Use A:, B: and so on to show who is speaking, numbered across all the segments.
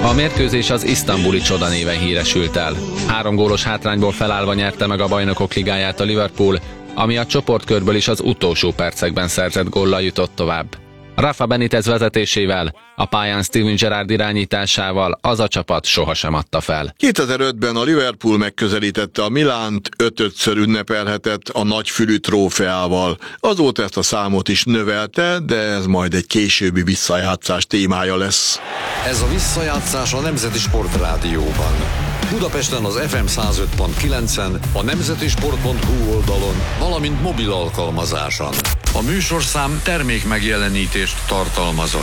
A: A mérkőzés az isztambuli csoda néven híresült el. 3 gólos hátrányból felállva nyerte meg a Bajnokok Ligáját a Liverpool, ami a csoportkörből is az utolsó percekben szerzett góllal jutott tovább. Rafa Benitez vezetésével, a pályán Steven Gerrard irányításával az a csapat sohasem adta fel.
B: 2005-ben a Liverpool megközelítette a Milánt, 5-5-ször ünnepelhetett a nagyfülű trófeával. Azóta ezt a számot is növelte, de ez majd egy későbbi visszajátszás témája lesz.
C: Ez a visszajátszás a Nemzeti Sportrádióban. Budapesten az FM 105.9-en, a nemzetisport.hu oldalon, valamint mobil alkalmazáson. A műsorszám termékmegjelenítést tartalmazott.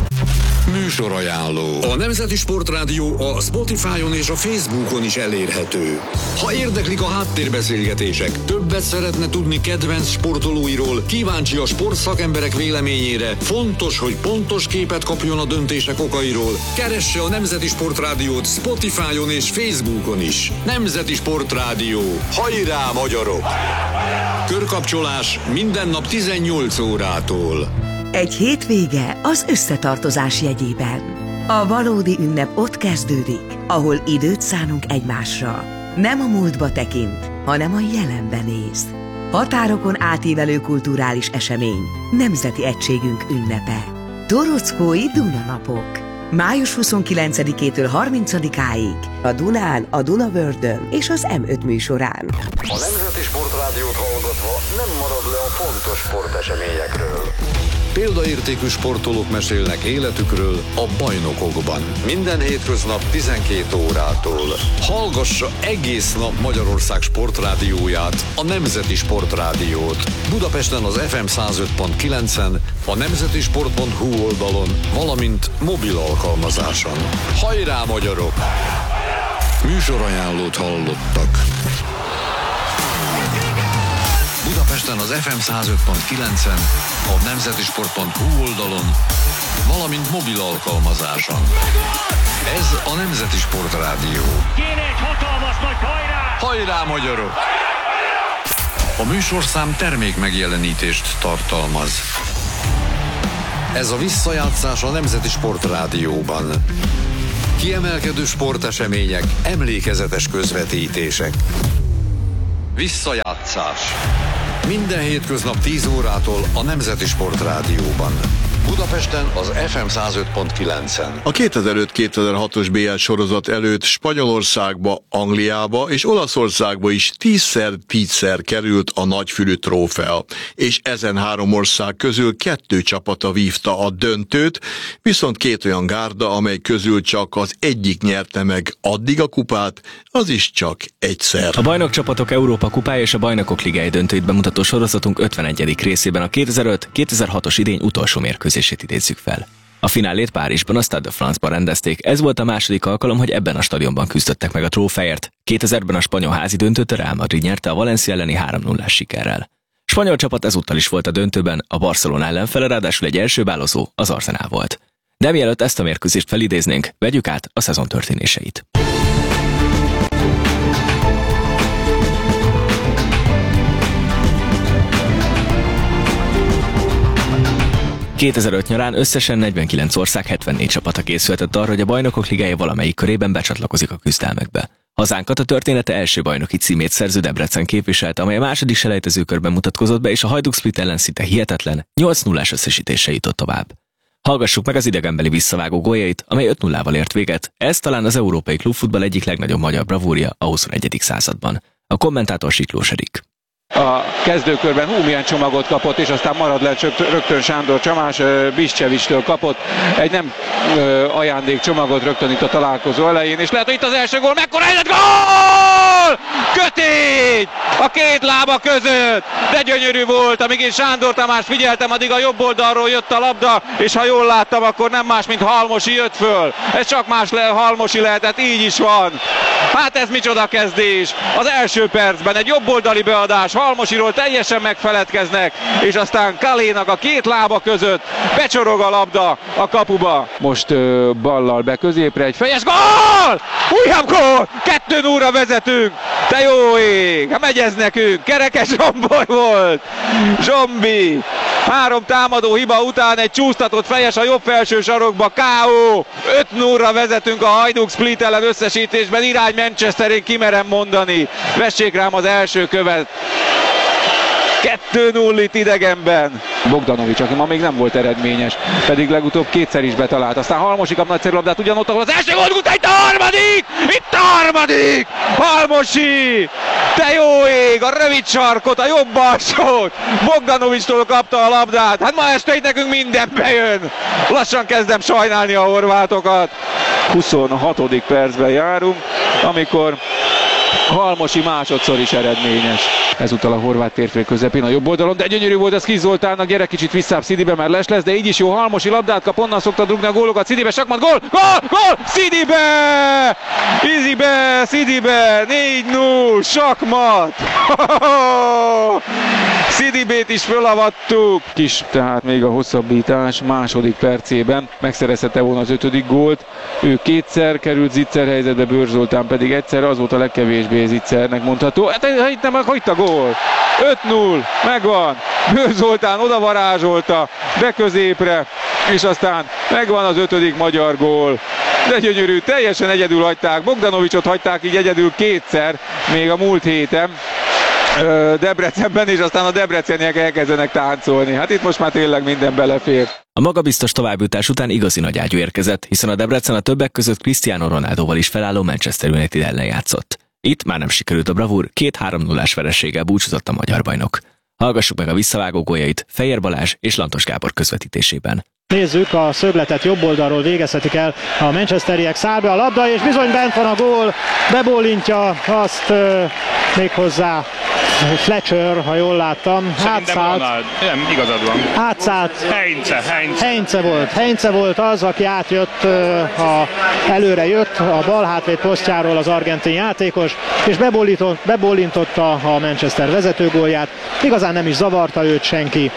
C: Műsorajánló. A Nemzeti Sportrádió a Spotify-on és a Facebookon is elérhető. Ha érdeklik a háttérbeszélgetések, többet szeretne tudni kedvenc sportolóiról, kíváncsi a sportszakemberek véleményére, fontos, hogy pontos képet kapjon a döntések okairól, keresse a Nemzeti Sportrádiót Spotify-on és Facebookon is. Nemzeti Sportrádió. Hajrá, magyarok! Körkapcsolás minden nap 18 órától.
D: Egy hétvége az összetartozás jegyében. A valódi ünnep ott kezdődik, ahol időt szánunk egymásra. Nem a múltba tekint, hanem a jelenbe néz. Határokon átívelő kulturális esemény, nemzeti egységünk ünnepe. Torockói Dunanapok. Május 29-től 30-áig a Dunán, a Dunavördön és az M5 műsorán.
C: A Nemzeti Sportrádiót hallgatva nem marad le a fontos sporteseményekről. Példaértékű sportolók mesélnek életükről a bajnokokban. Minden hétköznap 12 órától. Hallgassa egész nap Magyarország sportrádióját, a Nemzeti Sportrádiót. Budapesten az FM 105.9-en, a nemzetisport.hu oldalon, valamint mobil alkalmazáson. Hajrá, magyarok! Műsorajánlót hallottak. Budapesten az FM 105.9-en, a nemzetisport.hu oldalon, valamint mobil alkalmazáson. Ez a Nemzeti Sportrádió.
E: Kéne egy hatalmas nagy hajrá!
C: Hajrá, magyarok! A műsorszám termékmegjelenítést tartalmaz. Ez a visszajátszás a Nemzeti Sportrádióban. Kiemelkedő sportesemények, emlékezetes közvetítések. Visszajátszás. Minden hétköznap 10 órától a Nemzeti Sportrádióban. Budapesten az FM 105.9-en.
B: A 2005-2006-os BL sorozat előtt Spanyolországba, Angliába és Olaszországba is 10-szer került a nagyfülű trófea, és ezen 3 ország közül 2 csapata vívta a döntőt, viszont 2 olyan gárda, amely közül csak az egyik nyerte meg addig a kupát, az is csak egyszer.
F: A bajnokcsapatok Európa kupája és a Bajnokok Ligája döntőit bemutató sorozatunk 51. részében a 2005-2006-os idény utolsó mérkőzését idézzük fel. A finálét Párizsban, a Stade de France-ban rendezték, ez volt a második alkalom, hogy ebben a stadionban küzdöttek meg a trófeért. 2000-ben a spanyol házi döntőt a Real Madrid nyerte a Valencia elleni 3-0-ás sikerrel. A spanyol csapat ezúttal is volt a döntőben, a Barcelona ellenfele ráadásul egy első bálozó, az Arsenal volt. De mielőtt ezt a mérkőzést felidéznénk, vegyük át a szezon történéseit. 2005 nyarán összesen 49 ország 74 csapata készülhetett arra, hogy a Bajnokok Ligája valamelyik körében becsatlakozik a küzdelmekbe. Hazánkat a története első bajnoki címét szerző Debrecen képviselte, amely a második selejtezőkörben mutatkozott be, és a Hajduk Split ellen szinte hihetetlen 8-0-ás összesítésre jutott tovább. Hallgassuk meg az idegenbeli visszavágó góljait, amely 5-0-val ért véget. Ez talán az európai klubfutball egyik legnagyobb magyar bravúrja a 21. században. A kommentátor Siklós Erik.
G: A kezdőkörben milyen csomagot kapott, és aztán marad le rögtön Sándor Tamás, Biszcsevicstől kapott egy nem ajándékcsomagot rögtön itt a találkozó elején, és lehet, hogy itt az első gól, mekkora helyzet, gól! Kötény! A két lába között, de gyönyörű volt, amíg én Sándor Tamás figyeltem, addig a jobb oldalról jött a labda, és ha jól láttam, akkor nem más, mint Halmosi jött föl. Ez csak más Halmosi lehetett, így is van. Hát ez micsoda kezdés! Az első percben egy jobboldali beadás, Halmosiról teljesen megfeledkeznek, és aztán Kalénak a két lába között becsorog a labda a kapuba. Most ballal be középre, egy fejes gól! Újabb gól! 2-0-ra vezetünk! Te jó ég! Megy ez nekünk! Kerekes Zsomboly volt! Zsombi! 3 támadó hiba után egy csúsztatott fejes a jobb felső sarokba, K.O. 5-0-ra vezetünk a Hajduk Split ellen összesítésben, irány Manchester, én kimerem mondani. Vessék rám az első követ. 2-0 itt idegenben. Bogdanovics, aki ma még nem volt eredményes, pedig legutóbb kétszer is betalált. Aztán Halmosi kap nagyszerű labdát, ugyanott, ahol az első volt, után itt a harmadik! Itt a harmadik! Halmosi! Te jó ég! A rövid sarkot, a jobb alsót! Bogdanovicstól kapta a labdát. Hát ma este itt nekünk minden bejön. Lassan kezdem sajnálni a horvátokat. 26. percben járunk, amikor Halmosi másodszor is eredményes. Ezúttal a horvát térfél közepén a jobb oldalon, de gyönyörű volt ez Kis Zoltánnak, gyere kicsit visszább, Szidibe már lesz, de így is jó. Halmosi labdát kap, onnan szokta rúgni a gólokat, Szidibe, sakmat, gól, Szidibe! Izibe, Szidibe, 4-0, sakmat! Szidibét is fölavattuk. Kis, tehát még a hosszabbítás második percében megszerezhette volna az 5. gólt. Ő kétszer került zicser helyzetbe, Bőr Zoltán pedig egyszer, az volt a legkevésbé zicsernek mondható. Hát itt nem, itt a gól. 5-0, megvan. Bőr Zoltán oda varázsolta, be középre, és aztán megvan az 5. magyar gól. De gyönyörű, teljesen egyedül hagyták. Bogdanovicsot hagyták így egyedül kétszer, még a múlt héten Debrecenben, és aztán a debreceniek elkezdenek táncolni. Hát itt most már tényleg minden belefér.
F: A magabiztos továbbjutás után igazi nagy ágyú érkezett, hiszen a Debrecen a többek között Cristiano Ronaldoval is felálló Manchester United ellen játszott. Itt már nem sikerült a bravúr, 2-3-0-ás vereséggel búcsúzott a magyar bajnok. Hallgassuk meg a visszavágó góljait Fejér Balázs és Lantos Gábor közvetítésében.
H: Nézzük, a szögletet jobb oldalról végezhetik el a manchesteriek, száll be a labda, és bizony bent van a gól, bebólintja azt méghozzá Fletcher, ha jól láttam.
E: Átszállt. Nem, igazad van.
H: Átszállt.
E: Heinze
H: volt az, aki átjött, előre jött a bal hátvéd posztjáról az argentin játékos, és bebólintotta a Manchester vezetőgólját. Igazán nem is zavarta őt senki.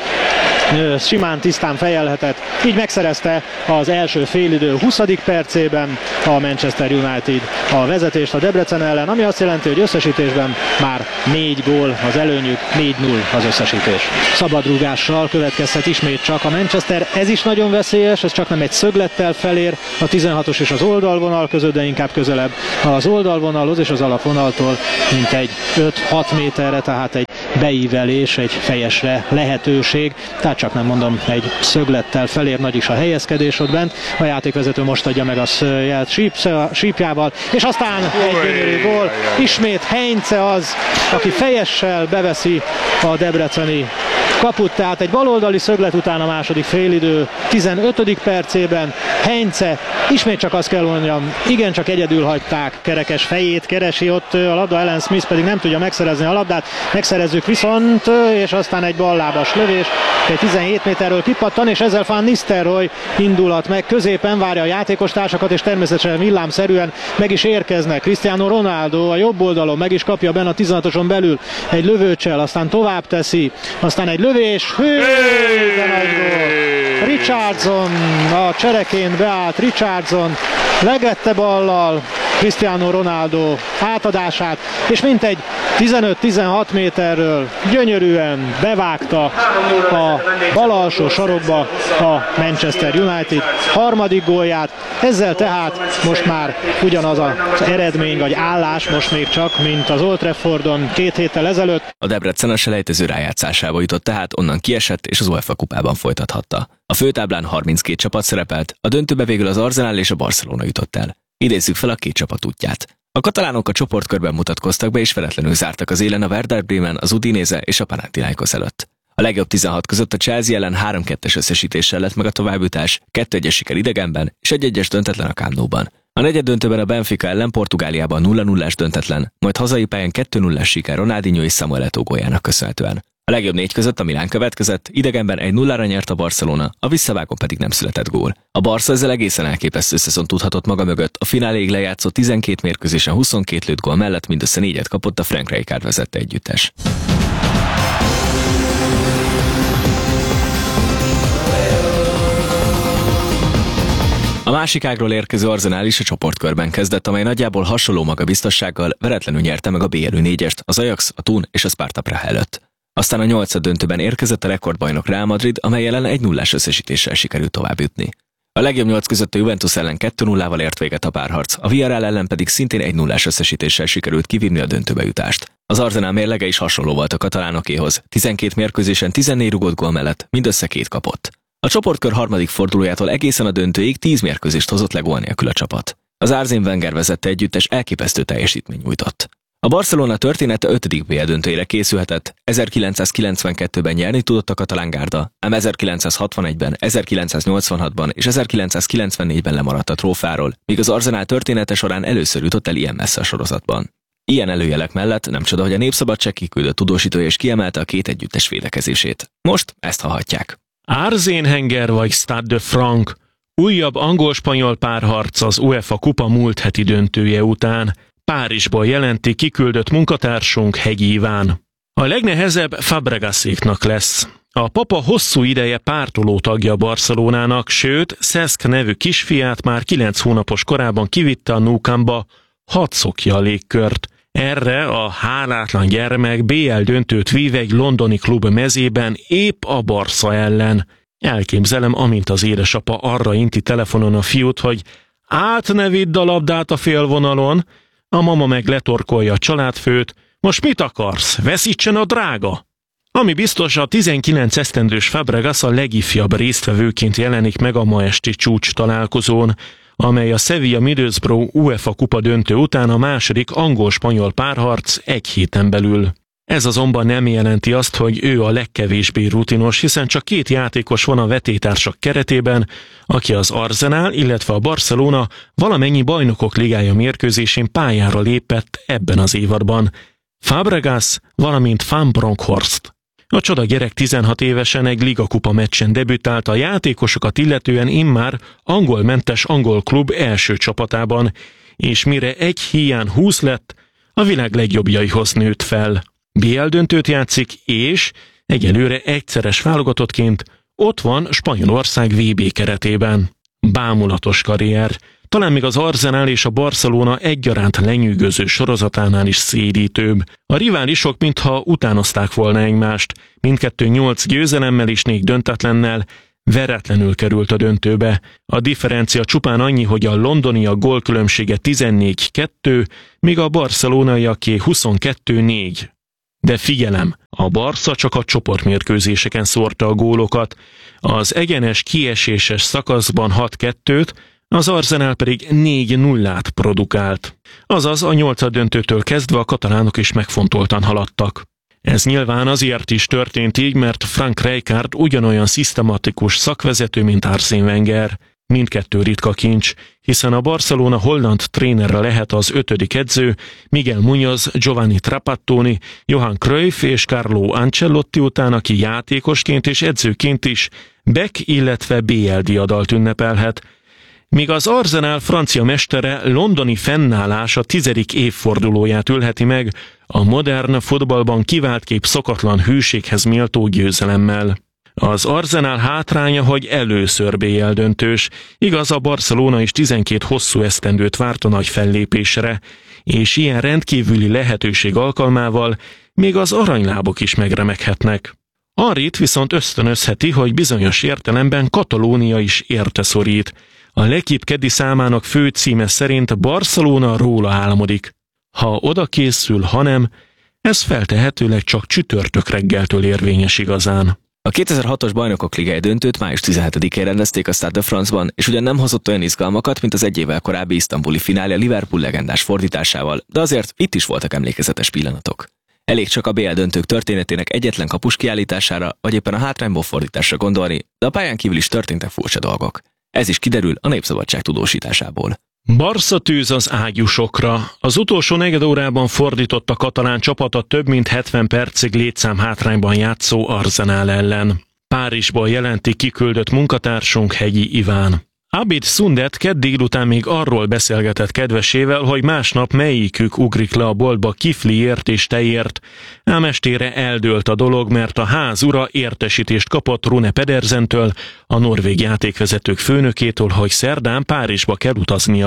H: Simán, tisztán fejelhetett. Így megszerezte az első félidő 20. percében a Manchester United a vezetést a Debrecen ellen, ami azt jelenti, hogy összesítésben már 4 gól az előnyük, 4-0 az összesítés. Szabadrúgással következhet ismét csak a Manchester, ez is nagyon veszélyes, ez csak nem egy szöglettel felér a 16-os és az oldalvonal között, de inkább közelebb az oldalvonalhoz és az alapvonaltól, mint egy 5-6 méterre, tehát egy beívelés, egy fejesre lehetőség, tehát csak nem mondom, egy szöglettel felér, nagy is a helyezkedés ott bent. A játékvezető most adja meg a jelt sípjával, és aztán egy gyönyörű gól. Ismét Heinze az, aki fejessel beveszi a debreceni kaput, tehát egy baloldali szöglet után a második félidő 15. percében Heinze, ismét csak azt kell mondjam, igencsak egyedül hagyták, kerekes fejét keresi ott a labda, Alan Smith pedig nem tudja megszerezni a labdát, megszerezzük viszont, és aztán egy ballábas lövés, egy 17 méterről kipattan, és ezzel Van Nistelrooy indulat meg, középen várja a játékostársakat, és természetesen villámszerűen meg is érkeznek. Cristiano Ronaldo a jobb oldalon meg is kapja benne a 16-oson belül egy lövőcsel, aztán tovább teszi, aztán egy lövés, de nagy gól. Richardson, a csereként beállt Richardson, legette ballal Cristiano Ronaldo átadását, és mintegy 15-16 méterről gyönyörűen bevágta a bal alsó sarokba a Manchester United harmadik gólját. Ezzel tehát most már ugyanaz az eredmény vagy állás, most még csak, mint az Old Traffordon 2 héttel ezelőtt.
F: A Debrecen a selejtező rájátszásába jutott, tehát onnan kiesett és az UEFA kupában folytathatta. A főtáblán 32 csapat szerepelt, a döntőbe végül az Arsenal és a Barcelona jutott el. Idézzük fel a 2 csapat útját. A katalánok a csoportkörben mutatkoztak be és veretlenül zártak az élen a Werder Bremen, az Udinese és a Panathinaikos előtt. A legjobb 16 között a Chelsea ellen 3-2-es összesítéssel lett meg a továbbjutás, 2-1-es siker idegenben és 1-1-es döntetlen a Camp Nou-ban. A negyeddöntőben a Benfica ellen Portugáliában 0-0-es döntetlen, majd hazai pályán 2-0-es siker Ronaldinho és Samuel Eto'o góljának köszönhetően. A legjobb 4 között a Milán következett, idegenben 1-0-ra nyert a Barcelona, a visszavágón pedig nem született gól. A Barca ezzel egészen elképesztő szezon tudhatott maga mögött, a fináléig lejátszott 12 mérkőzésen 22 lőtt gól mellett mindössze 4-et kapott a Frank Rijkaard vezette együttes. A másik ágról érkező Arsenal is a csoportkörben kezdett, amely nagyjából hasonló magabiztossággal veretlenül nyerte meg a BLU 4-est, az Ajax, a Thun és a Sparta Praha előtt. Aztán a 8. döntőben érkezett a rekordbajnok Real Madrid, amellyel 1-0-ás összesítéssel sikerült továbbjutni. A legjobb 8 között a Juventus ellen 2-0-val ért véget a párharc, a Villarreal ellen pedig szintén 1-0-ás összesítéssel sikerült kivinni a döntőbe jutást. Az Arsenal mérlege is hasonló volt a katalánokéhoz, 12 mérkőzésen 14 rugott gól mellett mindössze 2 kapott. A csoportkör harmadik fordulójától egészen a döntőig 10 mérkőzést hozott le gól nélkül a csapat. Az Arsène Wenger vezette együttes elképesztő teljesítmény nyújtott. A Barcelona története 5. BL döntőjére készülhetett, 1992-ben nyerni tudott a katalán gárda, ám 1961-ben, 1986-ban és 1994-ben lemaradt a trófáról, míg az Arsenal története során először jutott el ilyen messze a sorozatban. Ilyen előjelek mellett nem csoda, hogy a Népszabadság kiküldött tudósítója is kiemelte a két együttes védekezését. Most ezt hallhatják.
I: Arsène Wenger vagy Stade de France. Újabb angol-spanyol párharc az UEFA kupa múlt heti döntője után. Párizsból jelenti kiküldött munkatársunk Hegyi Iván. A legnehezebb Fabregaséknak lesz. A papa hosszú ideje pártoló tagja a Barcelonának, sőt, Cesc nevű kisfiát már 9 hónapos korában kivitte a Nou Campba, hadd szokja a légkört. Erre a hálátlan gyermek BL döntőt vív egy londoni klub mezében épp a Barca ellen. Elképzelem, amint az édesapa arra inti telefonon a fiút, hogy át ne vidd a labdát a félvonalon, a mama meg letorkolja a családfőt, most mit akarsz, veszítsen a drága? Ami biztos, a 19 esztendős Fabregas a legifjabb résztvevőként jelenik meg a ma esti csúcs találkozón, amely a Sevilla Middlesbrough UEFA kupa döntő után a második angol-spanyol párharc egy héten belül. Ez azonban nem jelenti azt, hogy ő a legkevésbé rutinos, hiszen csak 2 játékos van a vetélytársak keretében, aki az Arsenal, illetve a Barcelona valamennyi bajnokok ligája mérkőzésén pályára lépett ebben az évadban. Fabregas, valamint Van Bronckhorst. A csoda gyerek 16 évesen egy ligakupa meccsen debütált, a játékosokat illetően immár angolmentes angol klub első csapatában, és mire egy híján 20 lett, a világ legjobbjaihoz nőtt fel. BL döntőt játszik, és egyelőre egyszeres válogatottként ott van Spanyolország VB keretében. Bámulatos karrier, talán még az Arsenal és a Barcelona egyaránt lenyűgöző sorozatánál is szédítőbb. A riválisok mintha utánozták volna egymást, mindkettő 8 győzelemmel és 4 döntetlennel, veretlenül került a döntőbe. A differencia csupán annyi, hogy a londoniak gólkülönbsége 14-2, míg a barcelonaiaké 22-4. De figyelem, a Barca csak a csoportmérkőzéseken szórta a gólokat, az egyenes kieséses szakaszban 6-2-t, az Arsenal pedig 4-0-át produkált. Azaz a 8. döntőtől kezdve a katalánok is megfontoltan haladtak. Ez nyilván azért is történt így, mert Frank Rijkaard ugyanolyan szisztematikus szakvezető, mint Arsène Wenger. Mindkettő ritka kincs, hiszen a Barcelona holland trénerre lehet az 5. edző, Miguel Muñoz, Giovanni Trapattoni, Johan Cruyff és Carlo Ancelotti után, aki játékosként és edzőként is Beck, illetve BL diadalt ünnepelhet. Míg az Arsenal francia mestere londoni fennállása 10. évfordulóját ülheti meg a modern futballban kiváltképp szokatlan hűséghez méltó győzelemmel. Az Arsenal hátránya, hogy először BL döntős, igaz, a Barcelona is 12 hosszú esztendőt várt a nagy fellépésre, és ilyen rendkívüli lehetőség alkalmával még az aranylábok is megremeghetnek. Arrit viszont ösztönözheti, hogy bizonyos értelemben Katalónia is érte szorít. A L'Équipe kedi számának fő címe szerint Barcelona róla álmodik. Ha oda készül, ha nem, ez feltehetőleg csak csütörtök reggeltől érvényes igazán.
F: A 2006-os Bajnokok Ligája döntőt május 17-én rendezték a Stade de France-ban, és ugyan nem hozott olyan izgalmakat, mint az egy évvel korábbi isztambuli finálja Liverpool legendás fordításával, de azért itt is voltak emlékezetes pillanatok. Elég csak a BL döntők történetének egyetlen kapus kiállítására, vagy éppen a hátrányból fordításra gondolni, de a pályán kívül is történtek furcsa dolgok. Ez is kiderül a Népszabadság tudósításából.
I: Barca tűz az ágyúsokra. Az utolsó negyedórában fordított a katalán csapata több mint 70 percig létszám hátrányban játszó Arsenal ellen. Párizsból jelenti kiküldött munkatársunk Hegyi Iván. Abid Sundet kedd délután még arról beszélgetett kedvesével, hogy másnap melyikük ugrik le a boltba kifliért és tejért, ám estére eldőlt a dolog, mert a ház ura értesítést kapott Rune Pedersentől, a norvég játékvezetők főnökétől, hogy szerdán Párizsba kell utaznia.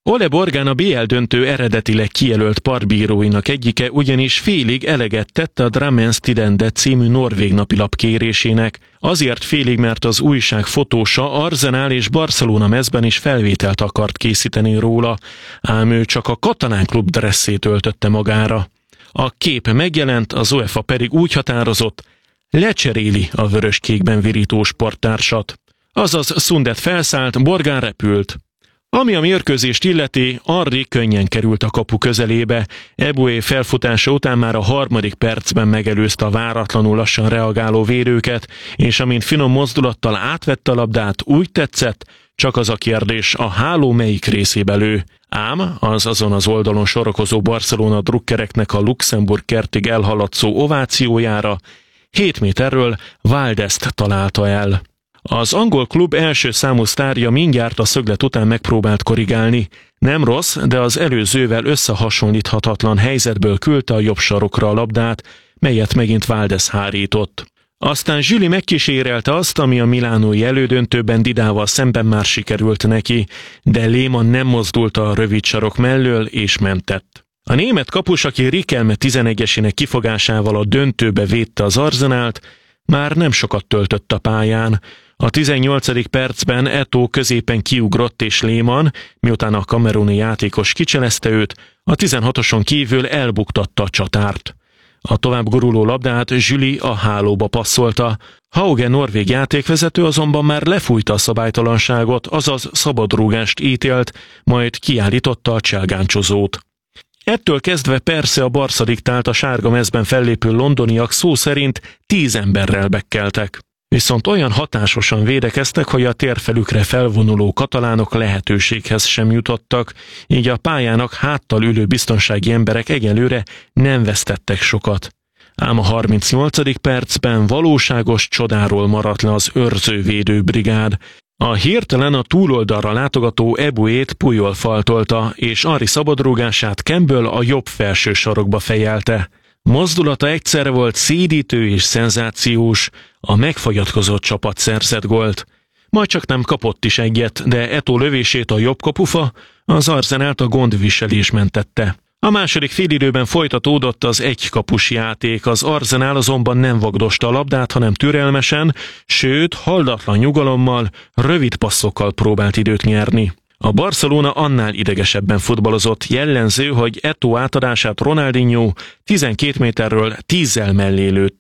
I: Ole Borgán a BL döntő eredetileg kijelölt partbíróinak egyike, ugyanis félig eleget tett a Drammens Tidende című norvég napilap kérésének. Azért félig, mert az újság fotósa Arsenal és Barcelona mezben is felvételt akart készíteni róla, ám ő csak a katalán klub dresszét öltötte magára. A kép megjelent, az UEFA pedig úgy határozott, lecseréli a vöröskékben virító sporttársat. Azaz Sundet felszállt, Borgán repült. Ami a mérkőzést illeti, Henry könnyen került a kapu közelébe. Eboué felfutása után már a 3. percben megelőzte a váratlanul lassan reagáló védőket, és amint finom mozdulattal átvette a labdát, úgy tetszett, csak az a kérdés, a háló melyik részébe lő. Ám azon az oldalon sorakozó Barcelona drukkereknek a Luxemburg kertig elhaladszó ovációjára 7 méterről Valdezt találta el. Az angol klub első számú sztárja mindjárt a szöglet után megpróbált korrigálni. Nem rossz, de az előzővel összehasonlíthatatlan helyzetből küldte a jobb sarokra a labdát, melyet megint Valdes hárított. Aztán Zsüli megkísérelte azt, ami a milánói elődöntőben Didával szemben már sikerült neki, de Lehmann nem mozdult a rövid sarok mellől és mentett. A német kapus, aki Riquelme 11-esének kifogásával a döntőbe védte az Arsenált, már nem sokat töltött a pályán. A 18. percben Eto'o középen kiugrott és Lehmann, miután a kameruni játékos kicselezte őt, a 16-oson kívül elbuktatta a csatárt. A tovább guruló labdát Zsüli a hálóba passzolta. Hauge norvég játékvezető azonban már lefújta a szabálytalanságot, azaz szabadrúgást ítélt, majd kiállította a cselgáncsozót. Ettől kezdve persze a Barca diktált, a sárga mezben fellépő londoniak szó szerint 10 emberrel bekkeltek. Viszont olyan hatásosan védekeztek, hogy a térfelükre felvonuló katalánok lehetőséghez sem jutottak, így a pályának háttal ülő biztonsági emberek egyelőre nem vesztettek sokat. Ám a 38. percben valóságos csodáról maradt le az őrzővédő brigád. A hirtelen a túloldalra látogató Ebouét Puyol faltolta, és Henry szabadrúgását Campbell a jobb felső sarokba fejelte. Mozdulata egyszerre volt szédítő és szenzációs, a megfagyatkozott csapat szerzett gólt. Majd csak nem kapott is egyet, de Eto'o lövését a jobb kapufa, az Arsenált a gondviselés mentette. A második félidőben folytatódott az egykapus játék, az Arsenal azonban nem vagdosta a labdát, hanem türelmesen, sőt, haldatlan nyugalommal, rövid passzokkal próbált időt nyerni. A Barcelona annál idegesebben futballozott, jellemző, hogy Eto'o átadását Ronaldinho 12 méterről 10-zel mellé lőtte.